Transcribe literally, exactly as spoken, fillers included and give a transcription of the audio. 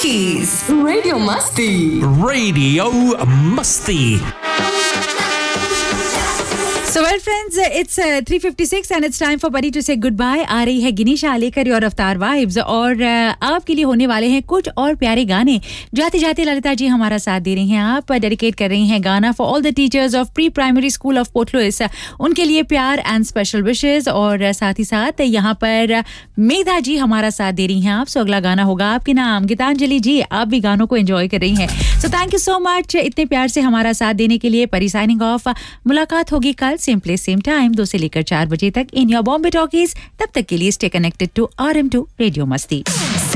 Talkies, Radio Masti. Radio Musty. So well friends, it's uh, three fifty-six and it's time for Buddy to say goodbye. आ रही है गिनीशा लेकर और अवतार vibes और uh, आपके लिए होने वाले हैं कुछ और प्यारे गाने. जाते जाते ललिता जी हमारा साथ दे रही हैं. आप डेडिकेट कर रही हैं गाना for all the teachers of pre primary school of port Louis. उनके लिए प्यार एंड स्पेशल विशेस और साथ ही साथ यहाँ पर मेधा जी हमारा साथ दे रही हैं. आप सो अगला गाना होगा आपके नाम. गीतांजलि जी आप भी गानों को एंजॉय कर रही हैं. So thank you so much इतने प्यार से हमारा साथ देने के लिए. परी साइनिंग ऑफ. मुलाकात होगी कल सेम प्लेस सेम टाइम दो से लेकर चार बजे तक इन योर बॉम्बे टॉकीज. तब तक के लिए stay connected to R M to radio मस्ती.